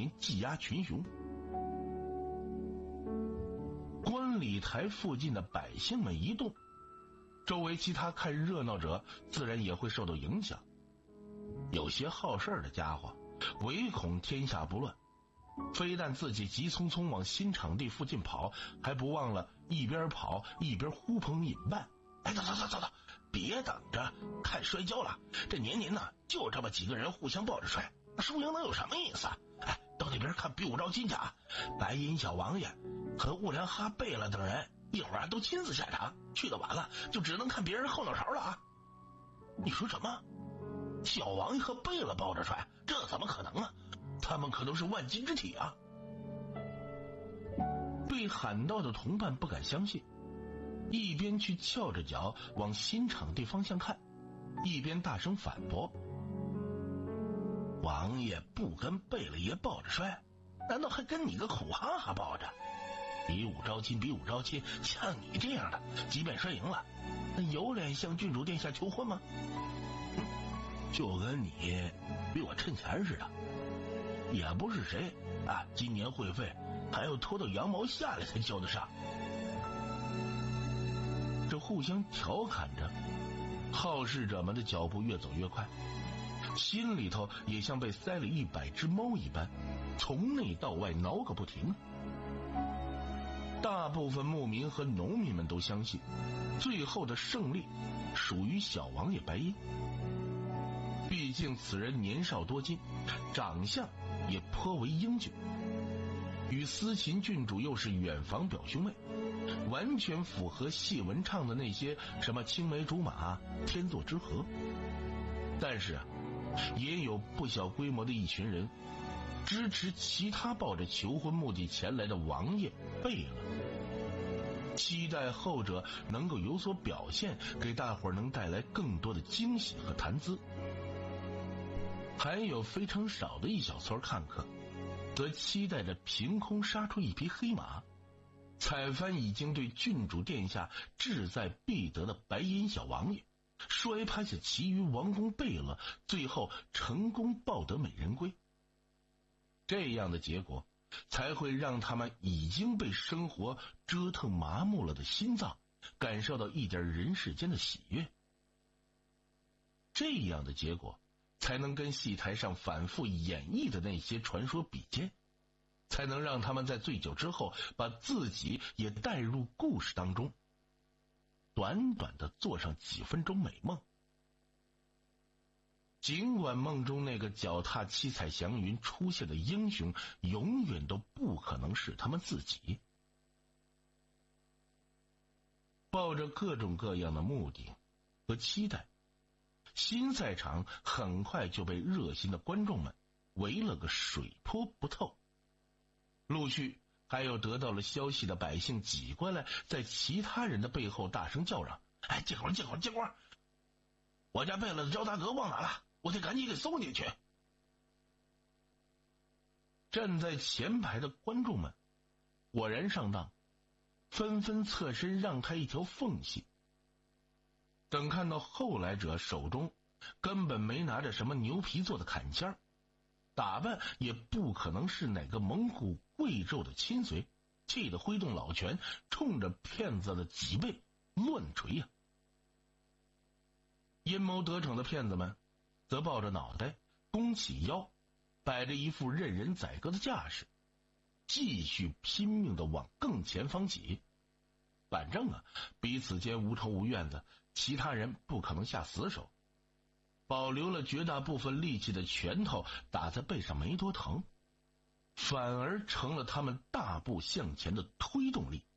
民技压群雄。观礼台附近的百姓们一动，周围其他看热闹者自然也会受到影响。有些好事的家伙唯恐天下不乱，非但自己急匆匆往新场地附近跑，还不忘了一边跑一边呼朋引伴。哎，走，别等着看摔跤了，这年呢就这么几个人互相抱着摔，输赢能有什么意思啊？哎，到那边看比武招亲去啊！白银小王爷和兀良哈贝勒等人一会儿都亲自下场，去的晚了就只能看别人后脑勺了啊！你说什么？小王爷和贝勒抱着摔，这怎么可能啊？他们可都是万金之体啊！被喊到的同伴不敢相信，一边去翘着脚往新场地方向看，一边大声反驳：王爷不跟贝勒爷抱着摔，难道还跟你个苦哈哈抱着？比武招亲，像你这样的即便摔赢了，那有脸向郡主殿下求婚吗？就跟你比我趁钱似的，也不是谁啊，今年会费还要拖到羊毛下来才交得上。这互相调侃着，好事者们的脚步越走越快，心里头也像被塞了100只猫一般，从内到外挠个不停。大部分牧民和农民们都相信，最后的胜利属于小王爷白银。毕竟此人年少多金，长相也颇为英俊，与思琴郡主又是远房表兄妹，完全符合戏文唱的那些什么青梅竹马、天作之合。但是也有不小规模的一群人支持其他抱着求婚目的前来的王爷贝勒，期待后者能够有所表现，给大伙儿能带来更多的惊喜和谈资。还有非常少的一小撮看客则期待着凭空杀出一匹黑马，踩翻已经对郡主殿下志在必得的白银小王爷，摔趴下其余王公贝勒，最后成功抱得美人归。这样的结果才会让他们已经被生活折腾麻木了的心脏感受到一点人世间的喜悦。这样的结果才能跟戏台上反复演绎的那些传说比肩，才能让他们在醉酒之后把自己也带入故事当中，短短的做上几分钟美梦。尽管梦中那个脚踏七彩祥云出现的英雄永远都不可能是他们自己。抱着各种各样的目的和期待，新赛场很快就被热心的观众们围了个水泼不透。陆续还有得到了消息的百姓挤过来，在其他人的背后大声叫嚷：哎，接会儿，我家贝勒的焦大哥忘哪了，我得赶紧给送进去。站在前排的观众们果然上当，纷纷侧身让开一条缝隙。等看到后来者手中根本没拿着什么牛皮做的砍签，打扮也不可能是哪个蒙古贵胄的亲随，气得挥动老拳，冲着骗子的脊背乱锤呀！阴谋得逞的骗子们则抱着脑袋，弓起腰，摆着一副任人宰割的架势，继续拼命地往更前方挤。反正彼此间无仇无怨的，其他人不可能下死手，保留了绝大部分力气的拳头打在背上没多疼，反而成了他们大步向前的推动力。